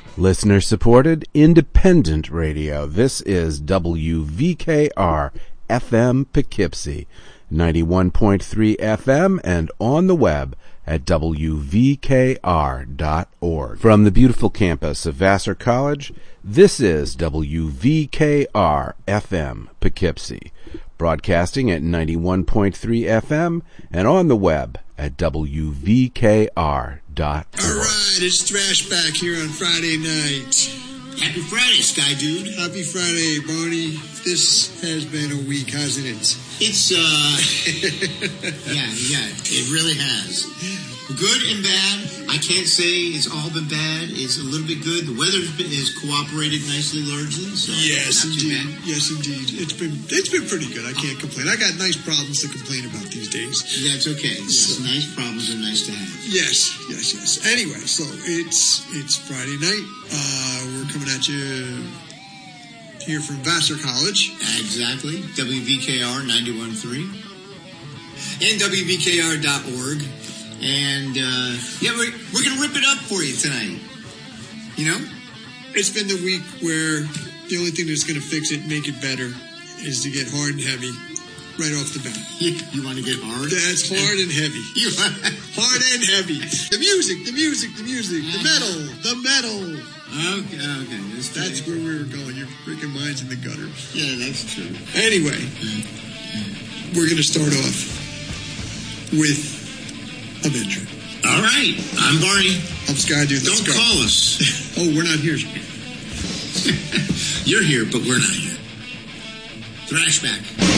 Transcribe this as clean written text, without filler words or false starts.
Listener supported, independent radio. This is WVKR FM Poughkeepsie, 91.3 FM, and on the web at WVKR.org. From the beautiful campus of Vassar College, this is WVKR FM Poughkeepsie, broadcasting at 91.3 FM and on the web at WVKR.org. All right, it's Thrash back here on Friday night. Happy Friday, Sky Dude. Happy Friday, Barney. This has been a week, hasn't it? It's, yeah, it really has. Good and bad. I can't say it's all been bad. It's a little bit good. The weather has cooperated nicely, largely. So yes, not indeed. Too bad. Yes, indeed. It's been pretty good. I can't complain. I got nice problems to complain about these days. That's okay. Yes, so, nice problems are nice to have. Yes. Anyway, so it's Friday night. We're coming at you here from Vassar College. Exactly. WVKR 91.3 and WVKR.org. And, we're going to rip it up for you tonight. You know? It's been the week where the only thing that's going to fix it, make it better, is to get hard and heavy right off the bat. You want to get hard? That's hard and heavy. Hard and heavy. The music, the metal. Okay. That's where we were going. Your freaking mind's in the gutter. Yeah, that's true. Anyway, we're going to start off with Avenger. All right. I'm Barney. I'm Sky Dude. Don't call us. Oh, we're not here. You're here, but we're not here. Thrashback.